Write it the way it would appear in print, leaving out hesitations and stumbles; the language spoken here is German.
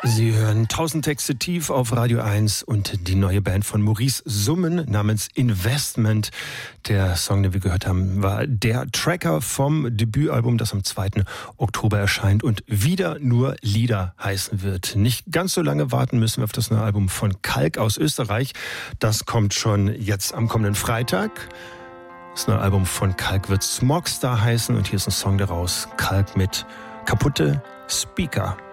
Sie hören 1000 Texte tief auf Radio 1 und die neue Band von Maurice Summen namens Investment. Der Song, den wir gehört haben, war der Tracker vom Debütalbum, das am 2. Oktober erscheint und wieder nur Lieder heißen wird. Nicht ganz so lange warten müssen wir auf das neue Album von Kalk aus Österreich. Das kommt schon jetzt am kommenden Freitag. Das neue Album von Kalk wird Smogstar heißen und hier ist ein Song daraus. Kalk mit Kaputte Speaker.